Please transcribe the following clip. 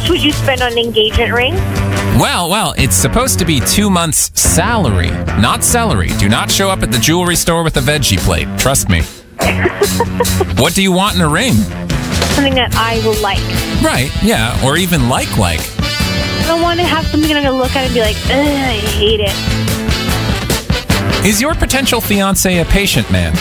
much would you spend on an engagement ring? Well, it's supposed to be 2 months' salary, not celery. Do not show up at the jewelry store with a veggie plate. Trust me. What do you want in a ring? Something that I will like. Right, yeah, or even like. I don't want to have something that I'm going to look at and be like, ugh, I hate it. Is your potential fiancé a patient man?